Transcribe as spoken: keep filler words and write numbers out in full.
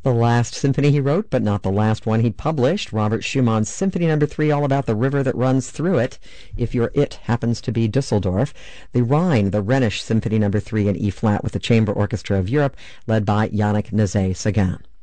The last symphony he wrote, but not the last one he published, Robert Schumann's Symphony Number three, all about the river that runs through it, if your it happens to be Dusseldorf. The Rhine, the Rhenish Symphony Number three in E-flat with the Chamber Orchestra of Europe, led by Yannick Nézet-Séguin.